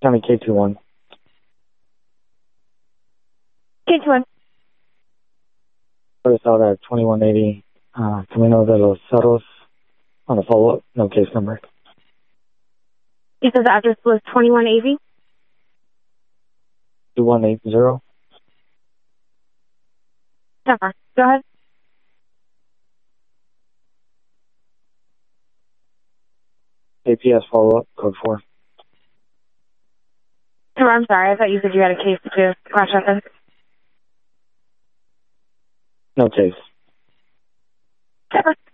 County K21. K21. Put us out at 2180 Camino de los Cerros on a follow-up. No case number. You said the address was 2180? 2180. Never. Go ahead. APS follow-up, code 4. Oh, I'm sorry. I thought you said you had a case too. Crash weapons. No case. Never.